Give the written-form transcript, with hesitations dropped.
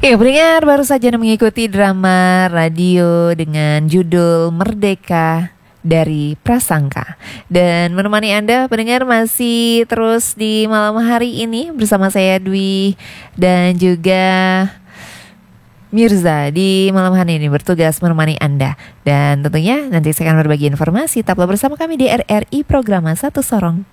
Ya, pendengar baru saja mengikuti drama radio dengan judul Merdeka dari Prasangka. Dan menemani Anda pendengar masih terus di malam hari ini bersama saya Dwi dan juga Mirza di malam hari ini bertugas menemani Anda. Dan tentunya nanti saya akan berbagi informasi. Tetaplah bersama kami di RRI Programa Satu Sorong.